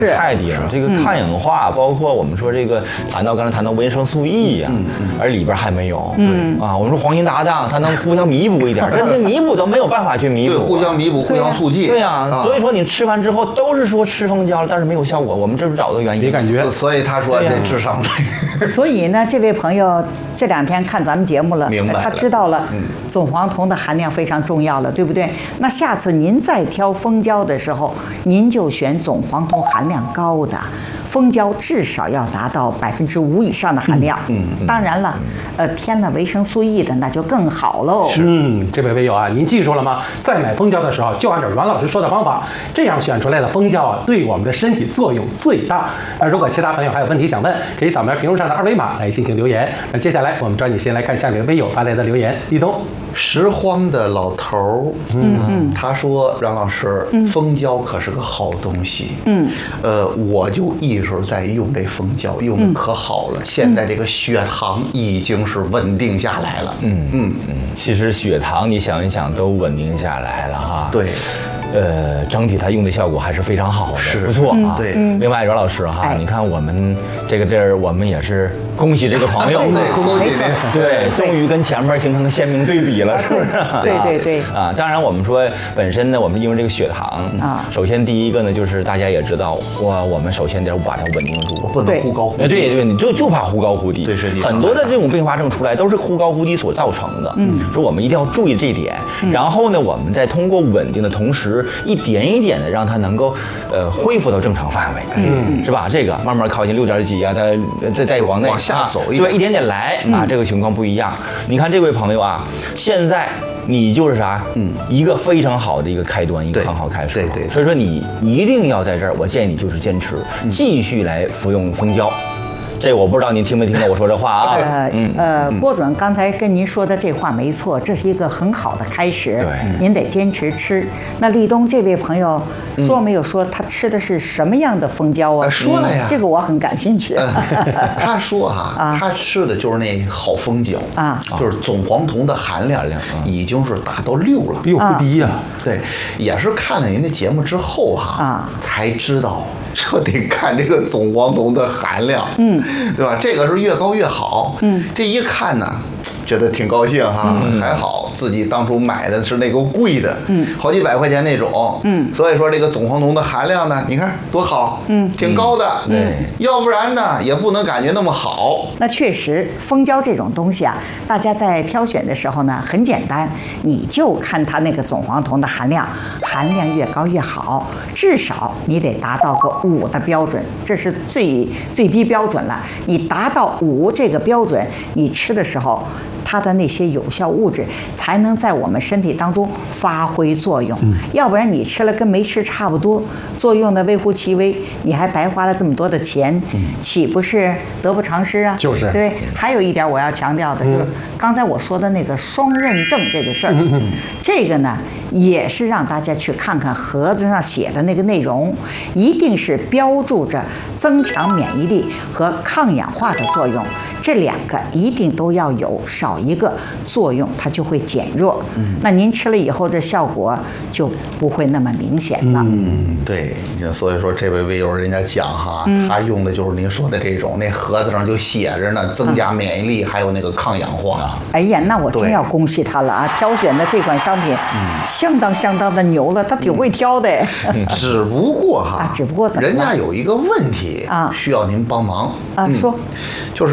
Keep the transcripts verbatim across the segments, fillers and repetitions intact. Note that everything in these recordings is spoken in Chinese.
太低了。这个抗氧化，包括我们说这个谈到刚才谈到维生素 E 呀，而里边还没有。对啊，我们说黄金搭档，它能互相弥补一点，但这弥补都没有办法去弥补。 对，互相弥补，互相促进。 对呀，所以说你吃完之后都是说吃蜂胶了，但是没有效果。我们这是找到原因， 没感觉。 所以他说这智商。 所以呢，这位朋友这两天看咱们节目了， 明白了， 他知道了总黄酮的含量非常重要了，对不对？那下次您再挑蜂胶的时候，您就选总黄酮含量高的。蜂胶至少要达到百分之五以上的含量。嗯，嗯当然了，呃，添了维生素 E 的那就更好喽。 嗯，这位微友啊，您记住了吗？在买蜂胶的时候，就按照阮老师说的方法，这样选出来的蜂胶啊，对我们的身体作用最大。那如果其他朋友还有问题想问，可以扫描屏幕上的二维码来进行留言。那接下来我们抓紧时间来看下面微友发来的留言。立冬， 拾荒的老头儿，嗯嗯，他说：“阮老师，蜂胶可是个好东西。嗯，呃，我就一直在用这蜂胶，用的可好了。现在这个血糖已经是稳定下来了。嗯嗯嗯，其实血糖你想一想都稳定下来了哈。 对。” 呃，整体它用的效果还是非常好的， 是不错啊。 对， 另外阮老师哈，你看我们这个地儿，我们也是恭喜这个朋友， 对，恭喜您， 对，终于跟前面形成鲜明对比了，是不是？ 对对对。 啊，当然我们说本身呢，我们因为这个血糖啊，首先第一个呢，就是大家也知道，我我们首先得把它稳定住， 不能忽高忽低。 对对，你就就怕忽高忽低。 对，身体很多的这种并发症出来都是忽高忽低所造成的。嗯，说我们一定要注意这一点。然后呢，我们再通过稳定的同时，一点一。一点的让它能够，呃，恢复到正常范围，嗯，是吧？这个慢慢靠近六点几啊，它再再往内往下走一点，对，一点点来啊，这个情况不一样。你看这位朋友啊，现在你就是啥，嗯，一个非常好的一个开端，一个很好开始， 对对。 所以说你一定要在这儿，我建议你就是坚持，继续来服用蜂胶。这我不知道您听没听到我说这话啊？ 呃呃，郭准刚才跟您说的这话没错，这是一个很好的开始。 对， 您得坚持吃。那立冬这位朋友说没有说他吃的是什么样的蜂胶啊？ 说了呀， 这个我很感兴趣。 他说哈，他吃的就是那好蜂胶啊，就是总黄酮的含量已经是达到六了， 六不低呀。 对，也是看了您的节目之后哈，啊，才知道。这得看这个总黄酮的含量，嗯，对吧？这个是越高越好，嗯，这一看呢，觉得挺高兴哈，嗯、还好自己当初买的是那个贵的，嗯，好几百块钱那种，嗯，所以说这个总黄酮的含量呢，你看多好，嗯，挺高的， 对， 要不然呢也不能感觉那么好。 那确实，蜂胶这种东西啊，大家在挑选的时候呢，很简单，你就看它那个总黄酮的含量，含量越高越好，至少你得达到个五的标准，这是最最低标准了。你达到五这个标准，你吃的时候，它的那些有效物质才能在我们身体当中发挥作用。嗯、要不然你吃了跟没吃差不多，作用的微乎其微，你还白花了这么多的钱，嗯、岂不是得不偿失啊？ 就是。 对，还有一点我要强调的，嗯、就是刚才我说的那个双认证这个事儿，嗯、这个呢也是让大家去看看盒子上写的那个内容，一定是标注着增强免疫力和抗氧化的作用，这两个一定都要有，少一个作用它就会减弱。嗯，那您吃了以后，这效果就不会那么明显了。 嗯，对，所以说这位微友人家讲哈，嗯、他用的就是您说的这种，那盒子上就写着呢，增加免疫力，嗯、还有那个抗氧化。 哎呀，那我真要恭喜他了啊！挑选的这款商品，嗯、相当相当的牛了，他挺会挑的。 嗯、只不过哈， 啊，只不过怎么人家有一个问题啊，需要您帮忙啊， 嗯、 说， 就是。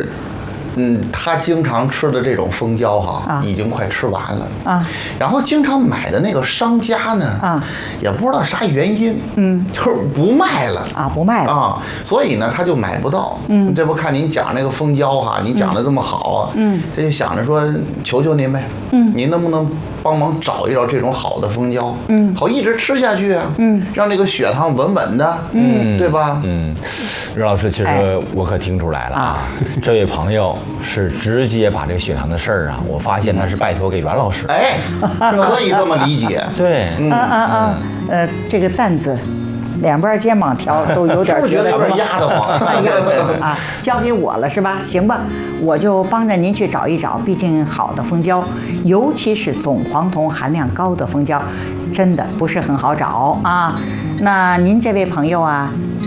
嗯，他经常吃的这种蜂胶哈，啊、已经快吃完了啊。然后经常买的那个商家呢，啊，也不知道啥原因，嗯，就是不卖了啊，不卖了啊。所以呢，他就买不到。嗯，这不看您讲那个蜂胶哈，你讲的这么好，嗯，他就想着说，求求您呗，嗯，您能不能帮忙找一找这种好的蜂胶，嗯，好一直吃下去啊，嗯，让这个血糖稳稳的，嗯，对吧？ 嗯，任老师，其实我可听出来了啊，这位朋友。是直接把这个血糖的事儿啊，我发现他是拜托给阮老师， 哎，可以这么理解， 对， 嗯啊啊，呃，这个担子，两边肩膀条都有点觉得有点压得慌， 啊，交给我了是吧？行吧，我就帮着您去找一找，毕竟好的蜂胶，尤其是总黄酮含量高的蜂胶，真的不是很好找啊。那您这位朋友啊。